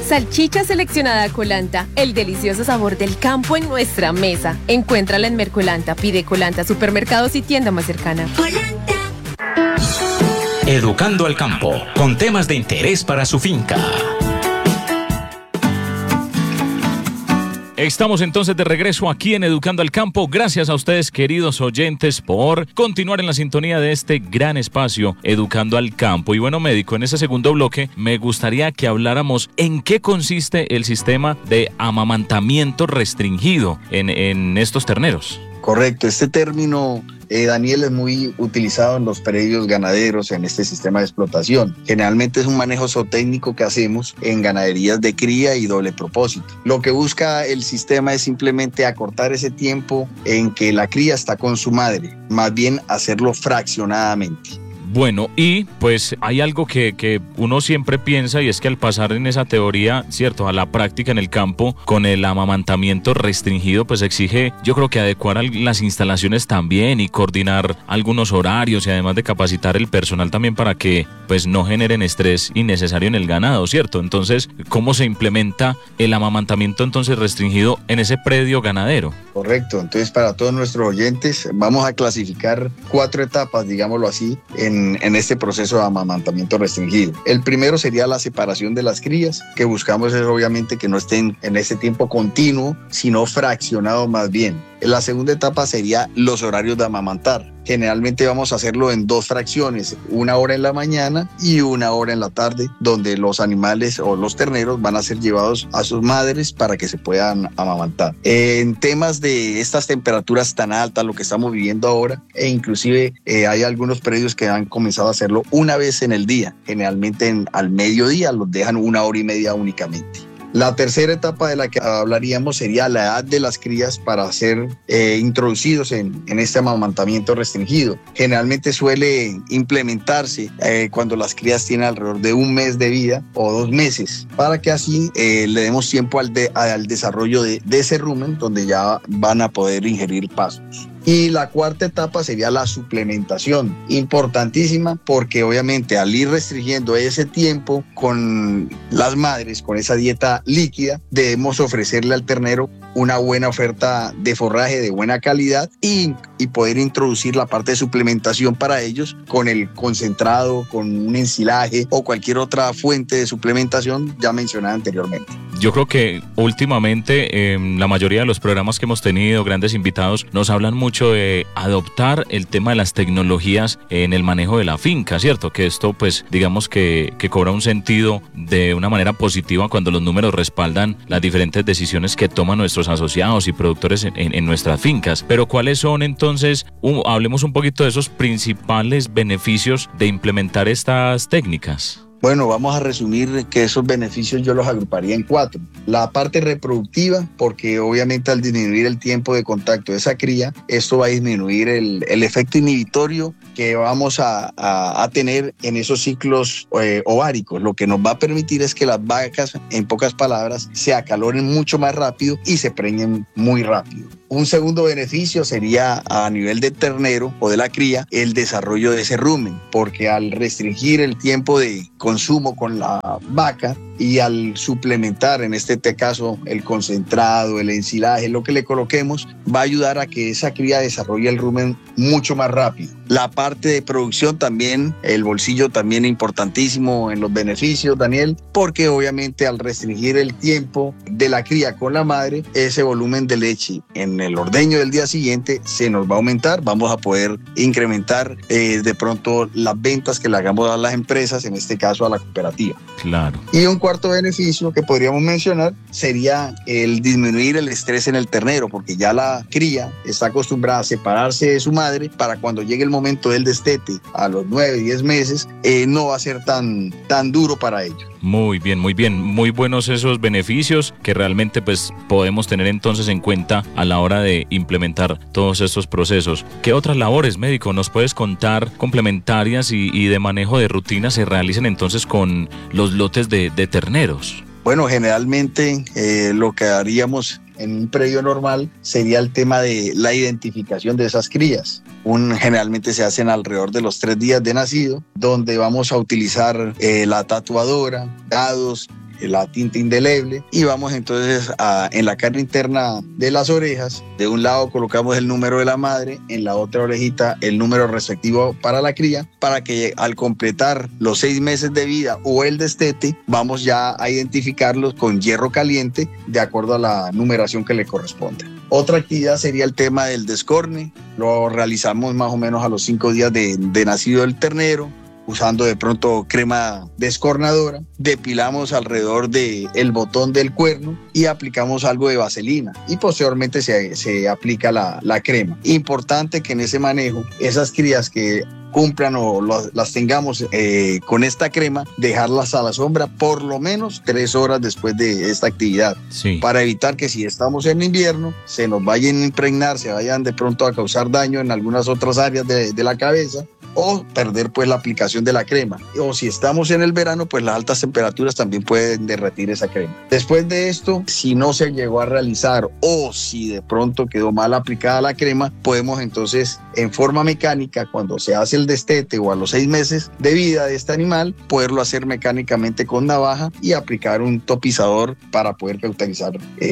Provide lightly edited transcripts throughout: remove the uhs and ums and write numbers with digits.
Salchicha seleccionada Colanta, el delicioso sabor del campo en nuestra mesa. Encuéntrala en Mercolanta, pide Colanta, supermercados y tienda más cercana. Colanta. Educando al campo, con temas de interés para su finca. Estamos entonces de regreso aquí en Educando al Campo. Gracias a ustedes, queridos oyentes, por continuar en la sintonía de este gran espacio, Educando al Campo. Y bueno, médico, en este segundo bloque me gustaría que habláramos en qué consiste el sistema de amamantamiento restringido en estos terneros. Correcto, este término, Daniel, es muy utilizado en los predios ganaderos en este sistema de explotación. Generalmente es un manejo zootécnico que hacemos en ganaderías de cría y doble propósito. Lo que busca el sistema es simplemente acortar ese tiempo en que la cría está con su madre, más bien hacerlo fraccionadamente. Bueno, y pues hay algo que uno siempre piensa, y es que al pasar en esa teoría, cierto, a la práctica en el campo, con el amamantamiento restringido, pues exige, yo creo que adecuar las instalaciones también y coordinar algunos horarios, y además de capacitar el personal también para que pues no generen estrés innecesario en el ganado, ¿cierto? Entonces, ¿cómo se implementa el amamantamiento entonces restringido en ese predio ganadero? Correcto, entonces para todos nuestros oyentes vamos a clasificar 4 etapas, digámoslo así, en este proceso de amamantamiento restringido. El primero sería la separación de las crías, que buscamos es obviamente que no estén en ese tiempo continuo, sino fraccionado más bien. La segunda etapa sería los horarios de amamantar. Generalmente vamos a hacerlo en 2 fracciones, 1 hora en la mañana y 1 hora en la tarde, donde los animales o los terneros van a ser llevados a sus madres para que se puedan amamantar. En temas de estas temperaturas tan altas, lo que estamos viviendo ahora, e inclusive hay algunos predios que han comenzado a hacerlo una vez en el día, generalmente al mediodía los dejan 1 hora y media únicamente. La tercera etapa de la que hablaríamos sería la edad de las crías para ser introducidos en este amamantamiento restringido. Generalmente suele implementarse cuando las crías tienen alrededor de 1 mes de vida o 2 meses, para que así le demos tiempo al desarrollo de ese rumen, donde ya van a poder ingerir pastos. Y la cuarta etapa sería la suplementación, importantísima, porque obviamente al ir restringiendo ese tiempo con las madres, con esa dieta líquida, debemos ofrecerle al ternero una buena oferta de forraje de buena calidad y poder introducir la parte de suplementación para ellos con el concentrado, con un ensilaje o cualquier otra fuente de suplementación ya mencionada anteriormente. Yo creo que últimamente la mayoría de los programas que hemos tenido, grandes invitados, nos hablan mucho de adoptar el tema de las tecnologías en el manejo de la finca, ¿cierto? Que esto pues digamos que cobra un sentido de una manera positiva cuando los números respaldan las diferentes decisiones que toman nuestros asociados y productores en nuestras fincas. Pero ¿cuáles son entonces, hablemos un poquito de esos principales beneficios de implementar estas técnicas? Bueno, vamos a resumir que esos beneficios yo los agruparía en 4. La parte reproductiva, porque obviamente al disminuir el tiempo de contacto de esa cría, esto va a disminuir el efecto inhibitorio que vamos a tener en esos ciclos ováricos. Lo que nos va a permitir es que las vacas, en pocas palabras, se acaloren mucho más rápido y se preñen muy rápido. Un segundo beneficio sería a nivel de ternero o de la cría, el desarrollo de ese rumen, porque al restringir el tiempo de consumo con la vaca y al suplementar, en este caso, el concentrado, el ensilaje, lo que le coloquemos, va a ayudar a que esa cría desarrolle el rumen mucho más rápido. La parte de producción también, el bolsillo también importantísimo en los beneficios, Daniel, porque obviamente al restringir el tiempo de la cría con la madre, ese volumen de leche en el ordeño del día siguiente se nos va a aumentar, vamos a poder incrementar de pronto las ventas que le hagamos a las empresas, en este caso a la cooperativa. Claro. Y un cuarto beneficio que podríamos mencionar sería el disminuir el estrés en el ternero, porque ya la cría está acostumbrada a separarse de su madre para cuando llegue el momento del destete a los 9, 10 meses, no va a ser tan duro para ellos. Muy bien, muy buenos esos beneficios que realmente pues podemos tener entonces en cuenta a la hora de implementar todos estos procesos. ¿Qué otras labores, médico, nos puedes contar complementarias y de manejo de rutina se realizan entonces con los lotes de terneros? Bueno, generalmente lo que haríamos en un predio normal sería el tema de la identificación de esas crías. Generalmente se hacen alrededor de los 3 días de nacido, donde vamos a utilizar la tatuadora, dados, la tinta indeleble, y vamos entonces en la carne interna de las orejas, de un lado colocamos el número de la madre, en la otra orejita el número respectivo para la cría, para que al completar los 6 meses de vida o el destete, vamos ya a identificarlos con hierro caliente de acuerdo a la numeración que le corresponde. Otra actividad sería el tema del descorne. Lo realizamos más o menos a los 5 días de nacido el ternero, usando de pronto crema descornadora. Depilamos alrededor del botón del cuerno y aplicamos algo de vaselina, y posteriormente se aplica la crema. Importante que en ese manejo, esas crías que cumplan o las tengamos con esta crema, dejarlas a la sombra por lo menos 3 horas después de esta actividad, sí, para evitar que si estamos en invierno se nos vayan a impregnar, se vayan de pronto a causar daño en algunas otras áreas de la cabeza, o perder pues la aplicación de la crema. O si estamos en el verano, pues las altas temperaturas también pueden derretir esa crema. Después de esto, si no se llegó a realizar o si de pronto quedó mal aplicada la crema, podemos entonces en forma mecánica, cuando se hace el destete o a los 6 meses de vida de este animal, poderlo hacer mecánicamente con navaja y aplicar un topizador para poder cauterizar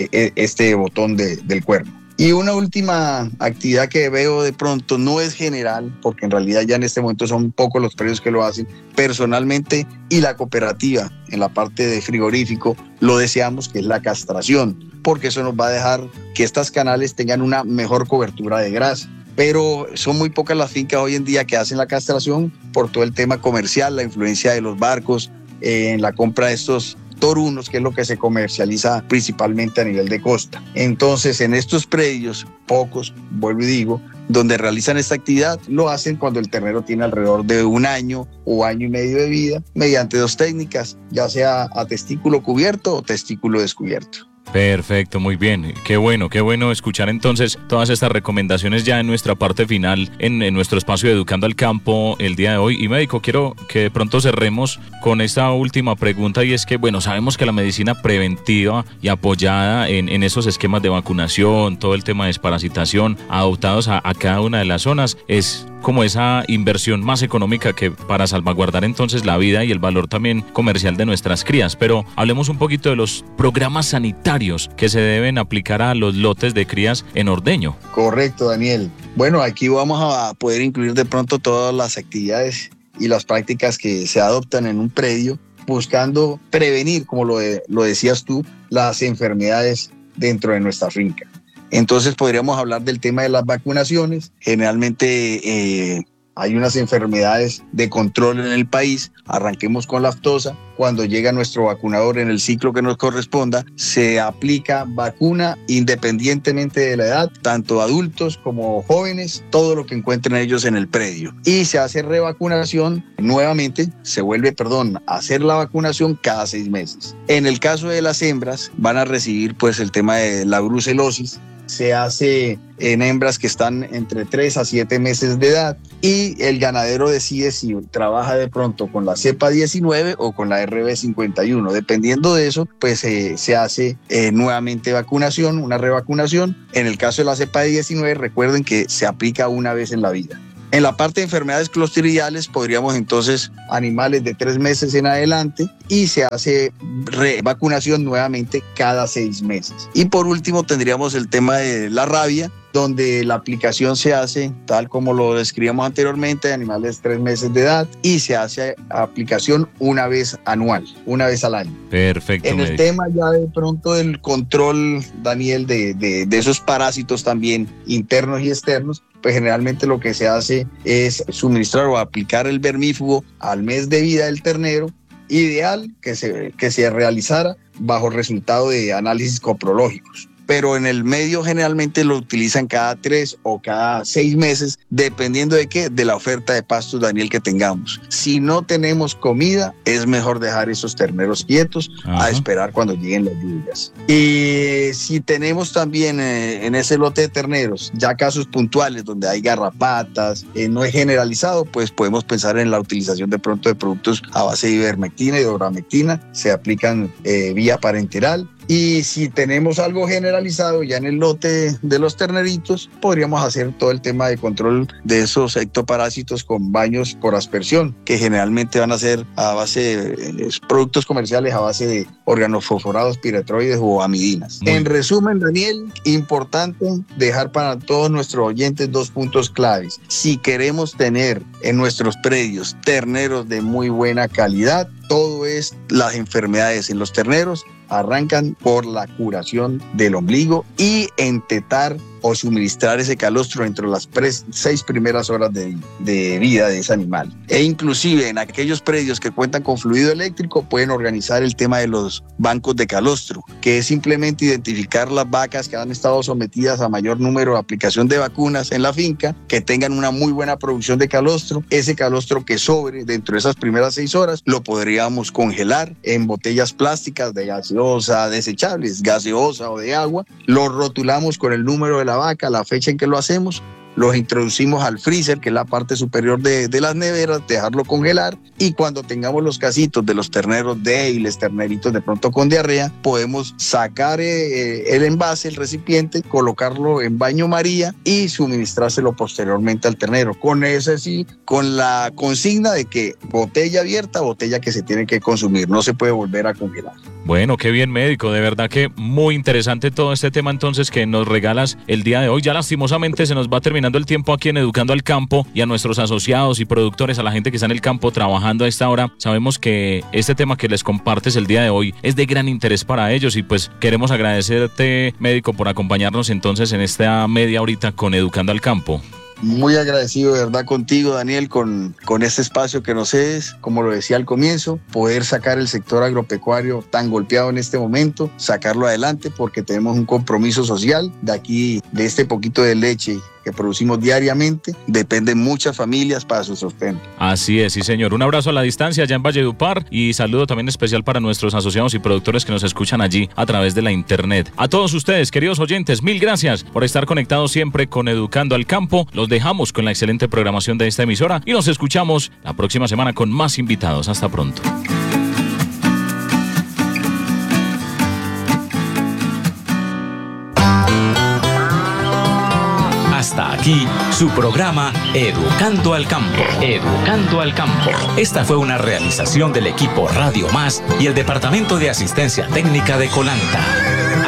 este botón del cuerno. Y una última actividad que veo de pronto, no es general, porque en realidad ya en este momento son pocos los predios que lo hacen, personalmente y la cooperativa en la parte de frigorífico lo deseamos, que es la castración, porque eso nos va a dejar que estas canales tengan una mejor cobertura de grasa. Pero son muy pocas las fincas hoy en día que hacen la castración por todo el tema comercial, la influencia de los barcos en la compra de estos torunos, que es lo que se comercializa principalmente a nivel de costa. Entonces, en estos predios, pocos, vuelvo y digo, donde realizan esta actividad, lo hacen cuando el ternero tiene alrededor de 1 año o año y medio de vida, mediante 2 técnicas, ya sea a testículo cubierto o testículo descubierto. Perfecto, muy bien. Qué bueno escuchar entonces todas estas recomendaciones ya en nuestra parte final, en nuestro espacio de Educando al Campo el día de hoy. Y médico, quiero que de pronto cerremos con esta última pregunta, y es que, bueno, sabemos que la medicina preventiva y apoyada en esos esquemas de vacunación, todo el tema de desparasitación, adoptados a cada una de las zonas, es como esa inversión más económica que para salvaguardar entonces la vida y el valor también comercial de nuestras crías. Pero hablemos un poquito de los programas sanitarios que se deben aplicar a los lotes de crías en ordeño. Correcto, Daniel. Bueno, aquí vamos a poder incluir de pronto todas las actividades y las prácticas que se adoptan en un predio, buscando prevenir, como lo decías tú, las enfermedades dentro de nuestra finca. Entonces podríamos hablar del tema de las vacunaciones. Generalmente hay unas enfermedades de control en el país. Arranquemos con la aftosa. Cuando llega nuestro vacunador en el ciclo que nos corresponda, se aplica vacuna independientemente de la edad, tanto adultos como jóvenes, todo lo que encuentren ellos en el predio. Y se hace revacunación nuevamente, se vuelve, a hacer la vacunación cada 6 meses. En el caso de las hembras, van a recibir pues el tema de la brucelosis. Se hace en hembras que están entre 3 a 7 meses de edad, y el ganadero decide si trabaja de pronto con la cepa 19 o con la RB51. Dependiendo de eso, pues se hace nuevamente vacunación, una revacunación. En el caso de la cepa 19, recuerden que se aplica una vez en la vida. En la parte de enfermedades clostridiales podríamos entonces animales de 3 meses en adelante, y se hace vacunación nuevamente cada 6 meses. Y por último tendríamos el tema de la rabia, donde la aplicación se hace tal como lo describíamos anteriormente, de animales de 3 meses de edad, y se hace aplicación una vez anual, una vez al año. Perfecto. En el tema ya de pronto del control, Daniel, de esos parásitos también internos y externos, pues generalmente lo que se hace es suministrar o aplicar el vermífugo al mes de vida del ternero, ideal que se realizara bajo resultado de análisis coprológicos. Pero en el medio generalmente lo utilizan cada 3 o cada 6 meses, dependiendo de qué, de la oferta de pastos, Daniel, que tengamos. Si no tenemos comida, es mejor dejar esos terneros quietos. Ajá. A esperar cuando lleguen las lluvias. Y si tenemos también en ese lote de terneros ya casos puntuales donde hay garrapatas, no es generalizado, pues podemos pensar en la utilización de pronto de productos a base de ivermectina y de doramectina. Se aplican vía parenteral, Y si tenemos algo generalizado ya en el lote de los terneritos, podríamos hacer todo el tema de control de esos ectoparásitos con baños por aspersión, que generalmente van a ser a base de productos comerciales a base de organofosforados, piretroides o amidinas. En resumen, Daniel, importante dejar para todos nuestros oyentes 2 puntos claves. Si queremos tener en nuestros predios terneros de muy buena calidad, todo es las enfermedades en los terneros arrancan por la curación del ombligo y entetar o suministrar ese calostro entre las 6 primeras horas de vida de ese animal. E inclusive en aquellos predios que cuentan con fluido eléctrico pueden organizar el tema de los bancos de calostro, que es simplemente identificar las vacas que han estado sometidas a mayor número de aplicación de vacunas en la finca, que tengan una muy buena producción de calostro. Ese calostro que sobre dentro de esas primeras 6 horas lo podríamos congelar en botellas plásticas de gaseosa, desechables, gaseosa o de agua. Lo rotulamos con el número de la vaca, la fecha en que lo hacemos, los introducimos al freezer, que es la parte superior de las neveras, dejarlo congelar, y cuando tengamos los casitos de los terneros débiles, terneritos de pronto con diarrea, podemos sacar el envase, el recipiente, colocarlo en baño María y suministrárselo posteriormente al ternero. Con ese sí, con la consigna de que botella abierta, botella que se tiene que consumir, no se puede volver a congelar. Bueno, qué bien, médico, de verdad que muy interesante todo este tema entonces que nos regalas el día de hoy. Ya lastimosamente se nos va terminando el tiempo aquí en Educando al Campo, y a nuestros asociados y productores, a la gente que está en el campo trabajando a esta hora, sabemos que este tema que les compartes el día de hoy es de gran interés para ellos, y pues queremos agradecerte, médico, por acompañarnos entonces en esta media horita con Educando al Campo. Muy agradecido de verdad contigo, Daniel, con este espacio que nos es, como lo decía al comienzo, poder sacar el sector agropecuario tan golpeado en este momento, sacarlo adelante, porque tenemos un compromiso social. De aquí, de este poquito de leche que producimos diariamente, dependen muchas familias para su sostén. Así es, sí señor. Un abrazo a la distancia allá en Valledupar, y saludo también especial para nuestros asociados y productores que nos escuchan allí a través de la internet. A todos ustedes, queridos oyentes, mil gracias por estar conectados siempre con Educando al Campo. Los dejamos con la excelente programación de esta emisora y nos escuchamos la próxima semana con más invitados. Hasta pronto. Hasta aquí su programa Educando al Campo. Educando al Campo. Esta fue una realización del equipo Radio Más y el Departamento de Asistencia Técnica de Colanta.